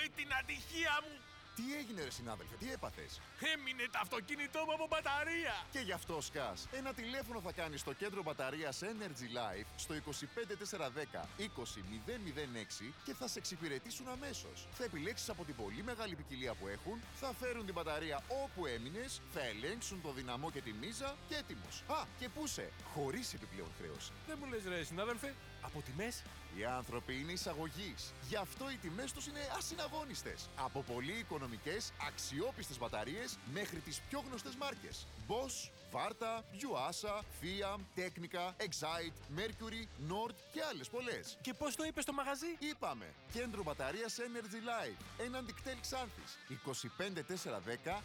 την ατυχία μου! Τι έγινε ρε συνάδελφε, τι έπαθες? Έμεινε το αυτοκίνητό μου από μπαταρία! Και γι' αυτό σκάς. Ένα τηλέφωνο θα κάνεις στο κέντρο μπαταρίας Energy Life στο 25410 20006 και θα σε εξυπηρετήσουν αμέσως. Θα επιλέξεις από την πολύ μεγάλη ποικιλία που έχουν, θα φέρουν την μπαταρία όπου έμεινες, θα ελέγξουν το δυναμό και τη μίζα και έτοιμος. Α, και πού σε, χωρίς επιπλέον χρέωση. Δεν μου λες ρε συνάδελφε, από τιμές? Οι άνθρωποι είναι εισαγωγής. Γι' αυτό οι τιμές τους είναι ασυναγώνιστες. Από πολύ οικονομικές, αξιόπιστες μπαταρίες μέχρι τις πιο γνωστές μάρκες. Bosch, Varta, Yuasa, Fiat, Technica, Excite, Mercury, Nord και άλλες πολλές. Και πώς το είπες στο μαγαζί? Είπαμε, κέντρο μπαταρίας Energy Life, έναντι κτέλ Ξάνθης, 25410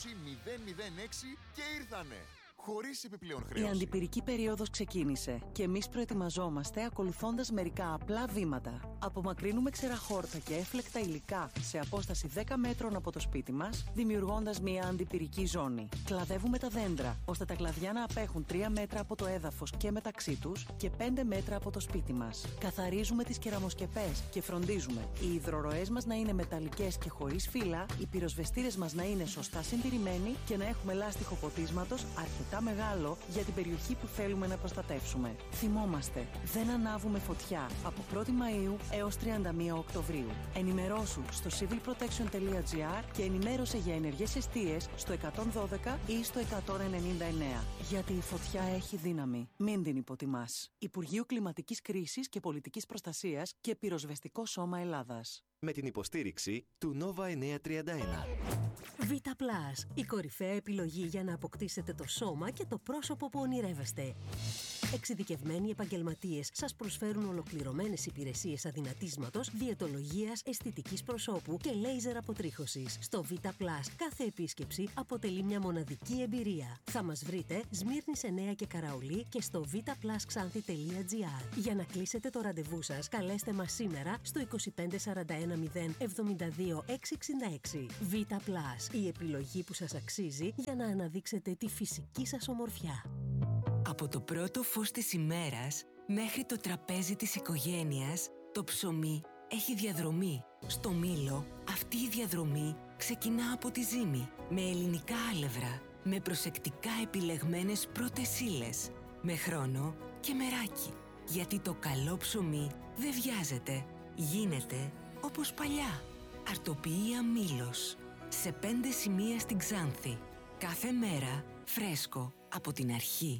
20006 και ήρθανε. Χωρίς επιπλέον χρέωση. Η αντιπυρική περίοδος ξεκίνησε και εμείς προετοιμαζόμαστε ακολουθώντας μερικά απλά βήματα. Απομακρύνουμε ξεραχόρτα και έφλεκτα υλικά σε απόσταση 10 μέτρων από το σπίτι μας, δημιουργώντας μια αντιπυρική ζώνη. Κλαδεύουμε τα δέντρα, ώστε τα κλαδιά να απέχουν 3 μέτρα από το έδαφος και μεταξύ τους και 5 μέτρα από το σπίτι μας. Καθαρίζουμε τις κεραμοσκεπές και φροντίζουμε οι υδροροές μας να είναι μεταλλικές και χωρίς φύλλα, οι πυροσβεστήρες μας να είναι σωστά συντηρημένοι και να έχουμε λάστιχο ποτίσματος αρκετά μεγάλο για την περιοχή που θέλουμε να προστατεύσουμε. Θυμόμαστε, δεν ανάβουμε φωτιά από 1η Μαΐου έως 31 Οκτωβρίου. Ενημερώσου στο civilprotection.gr και ενημέρωσε για ενεργές εστίες στο 112 ή στο 199. Γιατί η φωτιά έχει δύναμη. Μην την υποτιμάς. Υπουργείο Κλιματικής Κρίσης και Πολιτικής Προστασίας και Πυροσβεστικό Σώμα Ελλάδας. Με την υποστήριξη του Nova 931. Vita Plus, η κορυφαία επιλογή για να αποκτήσετε το σώμα και το πρόσωπο που ονειρεύεστε. Εξειδικευμένοι επαγγελματίες σας προσφέρουν ολοκληρωμένες υπηρεσίες αδυνατίσματος, διαιτολογίας, αισθητικής προσώπου και λέιζερ αποτρίχωσης. Στο Vita Plus κάθε επίσκεψη αποτελεί μια μοναδική εμπειρία. Θα μας βρείτε Σμύρνης 9 και Καραολί και στο vitaplusxanthi.gr. Για να κλείσετε το ραντεβού σας, καλέστε μας σήμερα στο 25410 72 666. Vita Plus, η επιλογή που σας αξίζει για να αναδείξετε τη φυσική σας ομορφιά. Από το πρώτο φως της ημέρας μέχρι το τραπέζι της οικογένειας, το ψωμί έχει διαδρομή. Στο Μήλο, αυτή η διαδρομή ξεκινά από τη ζύμη, με ελληνικά άλευρα, με προσεκτικά επιλεγμένες πρώτες ύλες, με χρόνο και μεράκι. Γιατί το καλό ψωμί δεν βιάζεται, γίνεται όπως παλιά. Αρτοποιία Μήλος, σε 5 σημεία στην Ξάνθη. Κάθε μέρα φρέσκο από την αρχή.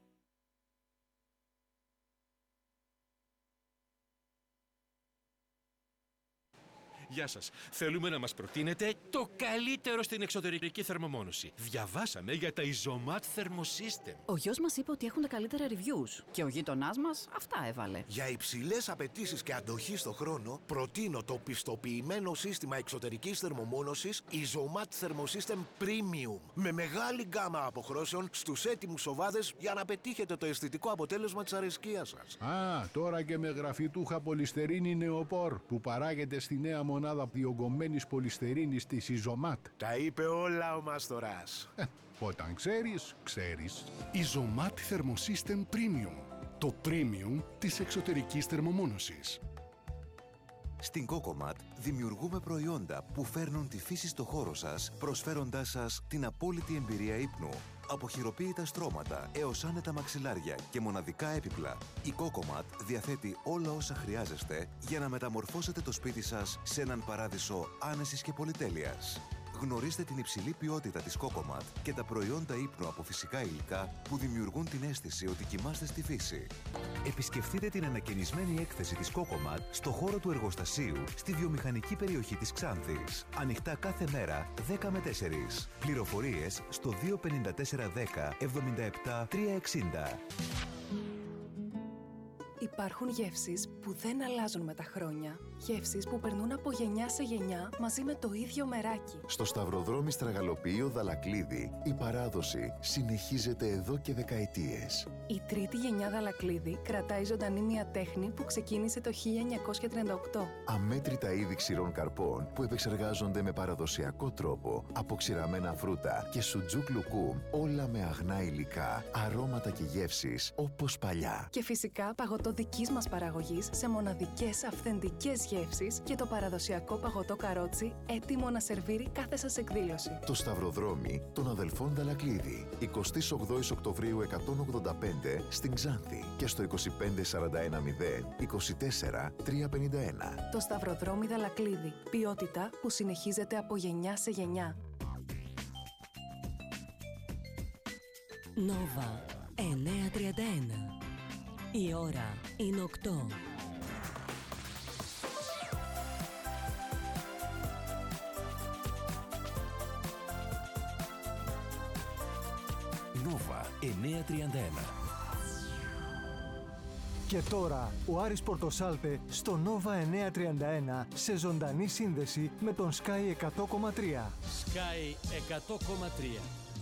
Γεια σας. Θέλουμε να μας προτείνετε το καλύτερο στην εξωτερική θερμομόνωση. Διαβάσαμε για τα Isomat Thermosystem. Ο γιος μας είπε ότι έχουν τα καλύτερα reviews και ο γείτονάς μας αυτά έβαλε. Για υψηλές απαιτήσεις και αντοχή στο χρόνο, προτείνω το πιστοποιημένο σύστημα εξωτερικής θερμομόνωσης Isomat Thermosystem Premium. Με μεγάλη γκάμα αποχρώσεων στους έτοιμους σοβάδες για να πετύχετε το αισθητικό αποτέλεσμα της αρεσκίας σας. Α, τώρα και με γραφιτούχα πολυστερίνη νεοπόρ που παράγεται στη νέα μονάδα διογκωμένης πολυστερίνης της Isomat. Τα είπε όλα ο Μαστοράς. Όταν ξέρεις, ξέρεις. Isomat Thermosystem Premium. Το premium της εξωτερικής θερμομόνωσης. Στην Cocomat δημιουργούμε προϊόντα που φέρνουν τη φύση στο χώρο σας, προσφέροντάς σας την απόλυτη εμπειρία ύπνου. Από χειροποίητα στρώματα έως άνετα μαξιλάρια και μοναδικά έπιπλα, η Cocomat διαθέτει όλα όσα χρειάζεστε για να μεταμορφώσετε το σπίτι σας σε έναν παράδεισο άνεσης και πολυτέλειας. Γνωρίστε την υψηλή ποιότητα της Cocomat και τα προϊόντα ύπνου από φυσικά υλικά που δημιουργούν την αίσθηση ότι κοιμάστε στη φύση. Επισκεφτείτε την ανακαινισμένη έκθεση της Cocomat στο χώρο του εργοστασίου στη βιομηχανική περιοχή της Ξάνθης. Ανοιχτά κάθε μέρα 10 με 4. Πληροφορίες στο 25410 77 360. Υπάρχουν γεύσεις που δεν αλλάζουν με τα χρόνια. Γεύσεις που περνούν από γενιά σε γενιά μαζί με το ίδιο μεράκι. Στο Σταυροδρόμι Στραγαλοποιείο Δαλακλίδη, η παράδοση συνεχίζεται εδώ και δεκαετίες. Η τρίτη γενιά Δαλακλίδη κρατάει ζωντανή μια τέχνη που ξεκίνησε το 1938. Αμέτρητα είδη ξηρών καρπών που επεξεργάζονται με παραδοσιακό τρόπο, από ξηραμένα φρούτα και σουτζούκ λουκούμ, όλα με αγνά υλικά, αρώματα και γεύσεις όπως παλιά. Και φυσικά παγωτό παγωτό δικής μας παραγωγής σε μοναδικές αυθεντικές γεύσεις και το παραδοσιακό παγωτό καρότσι έτοιμο να σερβίρει κάθε σας εκδήλωση. Το Σταυροδρόμι των αδελφών Δαλακλίδη. 28 Οκτωβρίου 185 στην Ξάνθη και στο 25410 24 351. Το Σταυροδρόμι Δαλακλίδη. Ποιότητα που συνεχίζεται από γενιά σε γενιά. Νόβα 931. Η ώρα είναι 8. Νόβα 931. Και τώρα ο Άρης Πορτοσάλτε στο Νόβα 931 σε ζωντανή σύνδεση με τον Sky 100,3. Sky 100,3.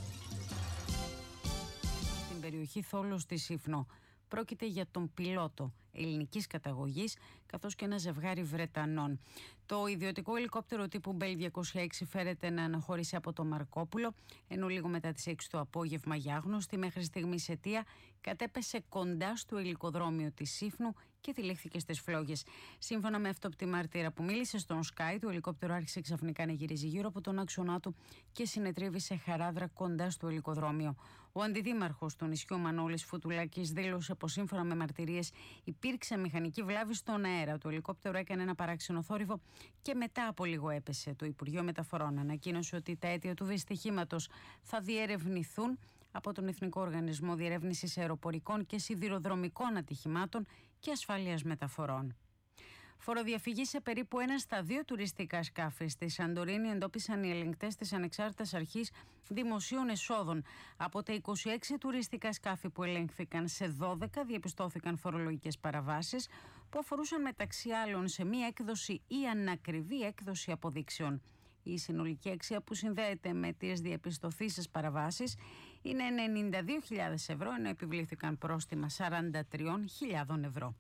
Στην περιοχή Θόλος στη Σύφνο πρόκειται για τον πιλότο ελληνικής καταγωγής καθώς και ένα ζευγάρι Βρετανών. Το ιδιωτικό ελικόπτερο τύπου Bell 206 φέρεται να αναχωρήσει από το Μαρκόπουλο, ενώ λίγο μετά τις 6 το απόγευμα για άγνωστη μέχρι στιγμής αιτία κατέπεσε κοντά στο ελικοδρόμιο της Σύφνου και τυλίχθηκε στις φλόγες. Σύμφωνα με αυτόπτη μάρτυρα που μίλησε στον Sky, το ελικόπτερο άρχισε ξαφνικά να γυρίζει γύρω από τον άξονά του και συνετρίβει σε χαράδρα κοντά στο ελικοδρόμιο. Ο αντιδήμαρχος του νησιού Μανώλης Φουτουλάκης δήλωσε πως σύμφωνα με μαρτυρίες υπήρξε μηχανική βλάβη στον αέρα. Το ελικόπτερο έκανε ένα παράξενο θόρυβο και μετά από λίγο έπεσε. Το Υπουργείο Μεταφορών ανακοίνωσε ότι τα αίτια του δυστυχήματος θα διερευνηθούν από τον Εθνικό Οργανισμό Διερεύνησης Αεροπορικών και Σιδηροδρομικών Ατυχημάτων και Ασφάλειας Μεταφορών. Φοροδιαφυγή σε περίπου 1 στα 2 τουριστικά σκάφη στη Σαντορίνη εντόπισαν οι ελεγκτές της Ανεξάρτητας Αρχής Δημοσίων Εσόδων. Από τα 26 τουριστικά σκάφη που ελέγχθηκαν, σε 12 διαπιστώθηκαν φορολογικές παραβάσεις που αφορούσαν μεταξύ άλλων σε μία έκδοση ή ανακριβή έκδοση αποδείξεων. Η συνολική αξία που συνδέεται με τις διαπιστωθήσεις παραβάσεις είναι 92.000 ευρώ, ενώ επιβλήθηκαν πρόστιμα 43.000 ευρώ.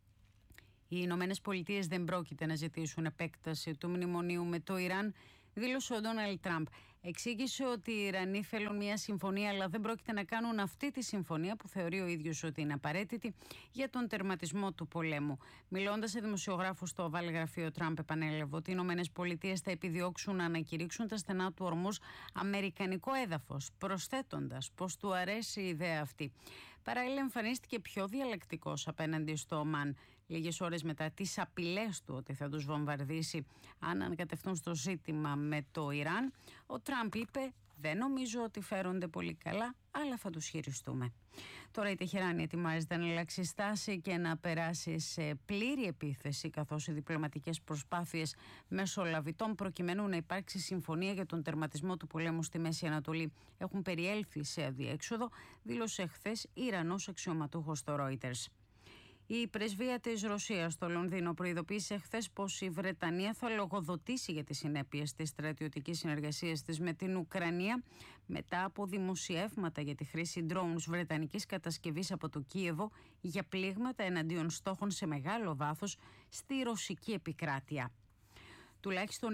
Οι Ηνωμένες Πολιτείες δεν πρόκειται να ζητήσουν επέκταση του μνημονίου με το Ιράν, δήλωσε ο Ντόναλντ Τραμπ. Εξήγησε ότι οι Ιρανοί θέλουν μια συμφωνία, αλλά δεν πρόκειται να κάνουν αυτή τη συμφωνία που θεωρεί ο ίδιος ότι είναι απαραίτητη για τον τερματισμό του πολέμου. Μιλώντας σε δημοσιογράφους στο Oval Γραφείο, Τραμπ επανέλαβε ότι οι Ηνωμένες Πολιτείες θα επιδιώξουν να ανακηρύξουν τα στενά του Ορμούζ αμερικανικό έδαφος, προσθέτοντας πως του αρέσει η ιδέα αυτή. Παράλληλα, εμφανίστηκε πιο διαλεκτικός απέναντι στο Ομάν, λίγες ώρες μετά τις απειλές του ότι θα τους βομβαρδίσει αν ανακατευτούν στο ζήτημα με το Ιράν. Ο Τραμπ είπε: «Δεν νομίζω ότι φέρονται πολύ καλά, αλλά θα τους χειριστούμε». Τώρα η Τεχεράνη ετοιμάζεται να αλλάξει στάση και να περάσει σε πλήρη επίθεση, καθώς οι διπλωματικές προσπάθειες μεσολαβητών προκειμένου να υπάρξει συμφωνία για τον τερματισμό του πολέμου στη Μέση Ανατολή έχουν περιέλθει σε αδιέξοδο, δήλωσε χθες Ιρανός αξιωματούχος στο Reuters. Η πρεσβεία της Ρωσίας στο Λονδίνο προειδοποίησε χθες πως η Βρετανία θα λογοδοτήσει για τις συνέπειες της στρατιωτικής συνεργασίας της με την Ουκρανία μετά από δημοσιεύματα για τη χρήση drones βρετανικής κατασκευής από το Κίεβο για πλήγματα εναντίον στόχων σε μεγάλο βάθος στη ρωσική επικράτεια. Τουλάχιστον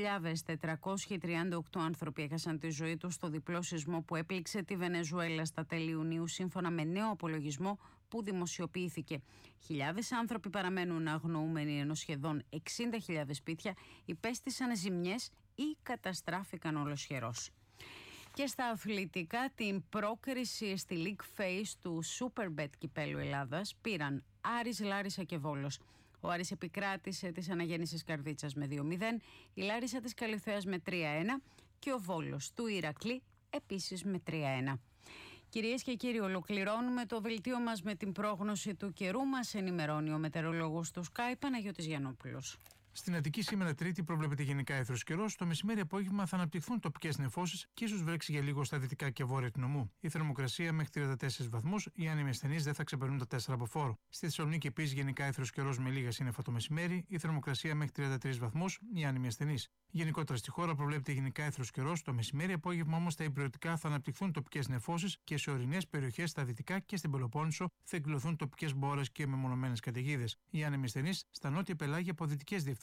6.438 άνθρωποι έχασαν τη ζωή τους στο διπλό σεισμό που έπληξε τη Βενεζουέλα στα τέλη Ιουνίου, σύμφωνα με νέο απολογισμό που δημοσιοποιήθηκε. Χιλιάδες άνθρωποι παραμένουν αγνοούμενοι, ενώ σχεδόν 60.000 σπίτια υπέστησαν ζημιές ή καταστράφηκαν ολοσχερώς. Και στα αθλητικά, την πρόκριση στη League Phase του Superbet κυπέλλου Ελλάδας πήραν Άρης, Λάρισα και Βόλος. Ο Άρης επικράτησε της Αναγέννησης Καρδίτσας με 2-0, η Λάρισα της Καλιθέας με 3-1 και ο Βόλος του Ηρακλή επίσης με 3-1. Κυρίες και κύριοι, ολοκληρώνουμε το δελτίο μας με την πρόγνωση του καιρού. Μας ενημερώνει ο μετεωρολόγος του Sky, Παναγιώτης Γιαννόπουλος. Στην Αττική σήμερα Τρίτη προβλέπεται γενικά έθρος καιρός. Το μεσημέρι απόγευμα θα αναπτυχθούν τοπικές νεφώσεις και ίσως βρέξει για λίγο στα δυτικά και βόρεια του νομού. Η θερμοκρασία μέχρι 34 βαθμούς, οι άνεμοι ασθενείς δεν θα ξεπερνούν τα 4 από φόρο. Στη Θεσσαλονίκη επίσης γενικά έθρος καιρός με λίγα σύννεφα το μεσημέρι, η θερμοκρασία μέχρι 33 βαθμούς, οι άνεμοι ασθενείς. Γενικότερα στη χώρα προβλέπεται γενικά έθρος καιρός. Το μεσημέρι απόγευμα όμως τα υπηρετικά θα αναπτυχθούν τοπικές νεφώσεις και σε ορεινές περιοχές στα δυτικά και στην Πελοπόννησο θα εκδηλωθούν τοπικές μπόρες και μεμονωμένες καταιγίδες. Οι άνεμοι ασθενείς στα νότια πελάγια από δυτικές διευθύνσεις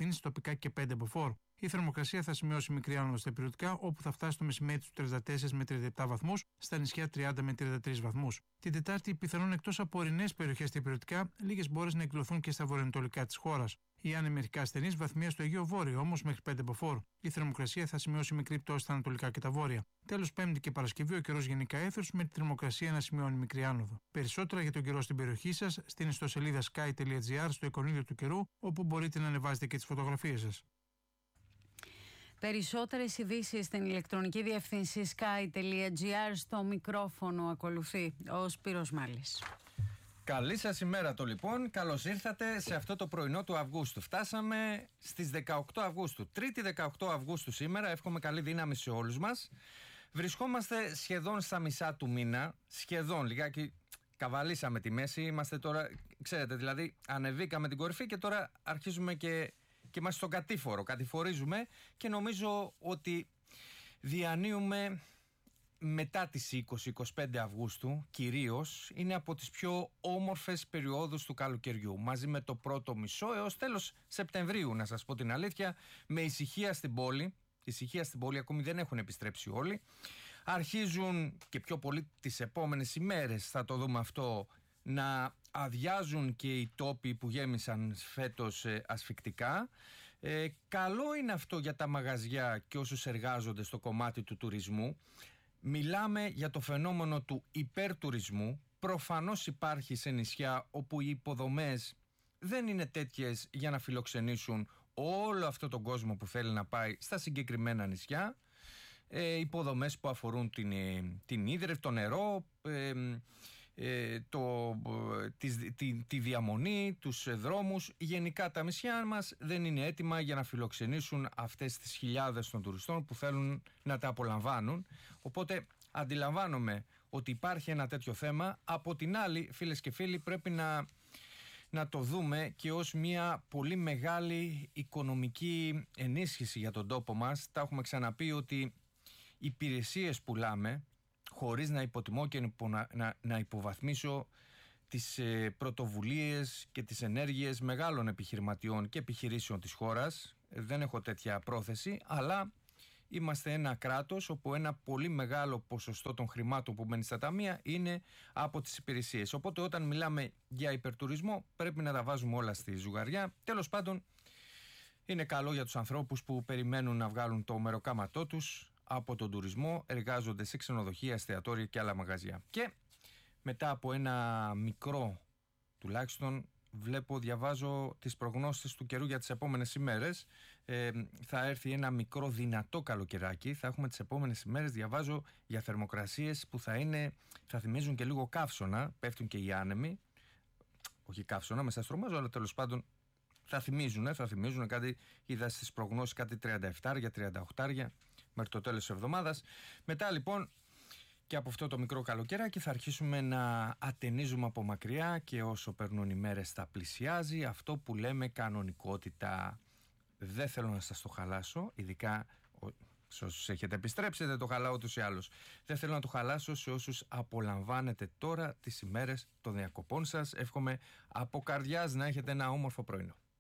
κατευθύνσεις, τοπικά και 5 μποφόρ. Η θερμοκρασία θα σημειώσει μικρή άνοδο στα υπηρετικά, όπου θα φτάσει το μεσημέρι τους 34 με 37 βαθμούς, στα νησιά 30 με 33 βαθμούς. Την Τετάρτη, πιθανόν εκτός από ορεινές περιοχές στα υπηρετικά, λίγες μπόρες να εκδηλωθούν και στα βορειοανατολικά της χώρας. Οι άνεμοι μερικά ασθενείς, βαθμία στο Αιγαίο Βόρειο, όμως μέχρι 5 μποφόρ. Η θερμοκρασία θα σημειώσει μικρή πτώση στα ανατολικά και τα βόρεια. Τέλος, Πέμπτη και Παρασκευή, ο καιρός γενικά έθρος, με τη θερμοκρασία να σημειώνει μικρή άνοδο. Περισσότερα για τον καιρό στην περιοχή σας στην ιστοσελίδα sky.gr στο εικονίδιο του καιρού, όπου μπορείτε να ανεβάζετε και τις φωτογραφίες σας. Περισσότερες ειδήσεις στην ηλεκτρονική διεύθυνση sky.gr. Στο μικρόφωνο ακολουθεί ο Σπύρος Μάλης. Καλή σας ημέρα το λοιπόν, καλώς ήρθατε σε αυτό το πρωινό του Αυγούστου. Φτάσαμε στις 18 Αυγούστου, Τρίτη 18 Αυγούστου σήμερα, εύχομαι καλή δύναμη σε όλους μας. Βρισκόμαστε σχεδόν στα μισά του μήνα, σχεδόν, λιγάκι καβαλήσαμε τη μέση, είμαστε τώρα, ξέρετε, δηλαδή ανεβήκαμε την κορυφή και τώρα αρχίζουμε και είμαστε στον κατήφορο, κατηφορίζουμε και νομίζω ότι διανύουμε μετά τις 20-25 Αυγούστου κυρίως, είναι από τις πιο όμορφες περιόδους του καλοκαιριού, μαζί με το πρώτο μισό έως τέλος Σεπτεμβρίου, να σας πω την αλήθεια, με ησυχία στην πόλη. Ησυχία στην πόλη, ακόμη δεν έχουν επιστρέψει όλοι. Αρχίζουν και πιο πολύ τις επόμενες ημέρες, θα το δούμε αυτό, να αδειάζουν και οι τόποι που γέμισαν φέτος ασφικτικά. Καλό είναι αυτό για τα μαγαζιά και όσους εργάζονται στο κομμάτι του τουρισμού. Μιλάμε για το φαινόμενο του υπερτουρισμού. Προφανώς υπάρχει σε νησιά όπου οι υποδομές δεν είναι τέτοιες για να φιλοξενήσουν όλο αυτό τον κόσμο που θέλει να πάει στα συγκεκριμένα νησιά. Υποδομές που αφορούν την ίδρυυση, το νερό, τη διαμονή, τους δρόμους. Γενικά τα νησιά μας δεν είναι έτοιμα για να φιλοξενήσουν αυτές τις χιλιάδες των τουριστών που θέλουν να τα απολαμβάνουν. Οπότε αντιλαμβάνομαι ότι υπάρχει ένα τέτοιο θέμα. Από την άλλη, φίλες και φίλοι, πρέπει να το δούμε και ως μια πολύ μεγάλη οικονομική ενίσχυση για τον τόπο μας. Τα έχουμε ξαναπεί ότι υπηρεσίες πουλάμε, χωρίς να υποτιμώ και να υποβαθμίσω τις πρωτοβουλίες και τις ενέργειες μεγάλων επιχειρηματιών και επιχειρήσεων της χώρας. Δεν έχω τέτοια πρόθεση, αλλά είμαστε ένα κράτος όπου ένα πολύ μεγάλο ποσοστό των χρημάτων που μένει στα ταμεία είναι από τις υπηρεσίες. Οπότε όταν μιλάμε για υπερτουρισμό πρέπει να τα βάζουμε όλα στη ζουγαριά. Τέλος πάντων, είναι καλό για τους ανθρώπους που περιμένουν να βγάλουν το μεροκάματό τους από τον τουρισμό, εργάζονται σε ξενοδοχεία, εστιατόρια και άλλα μαγαζιά. Και μετά από ένα μικρό, τουλάχιστον διαβάζω τις προγνώσεις του καιρού για τις επόμενες ημέρες, θα έρθει ένα μικρό δυνατό καλοκαιράκι. Θα έχουμε τις επόμενες ημέρες, διαβάζω, για θερμοκρασίες που θα θυμίζουν και λίγο καύσωνα. Πέφτουν και οι άνεμοι, όχι καύσωνα, μέσα στρωμάζω, αλλά τέλος πάντων θα θυμίζουν κάτι. Είδα στις προγνώσεις κάτι 37-38 μέχρι το τέλος της εβδομάδας. Μετά λοιπόν και από αυτό το μικρό καλοκαιράκι θα αρχίσουμε να ατενίζουμε από μακριά και όσο περνούν οι μέρες θα πλησιάζει αυτό που λέμε κανονικότητα. Δεν θέλω να σας το χαλάσω, ειδικά σε όσους έχετε επιστρέψει, δεν το χαλάω ούτως ή άλλως. Δεν θέλω να το χαλάσω σε όσους απολαμβάνετε τώρα τις ημέρες των διακοπών σας. Εύχομαι από καρδιάς να έχετε ένα όμορφο πρωινό.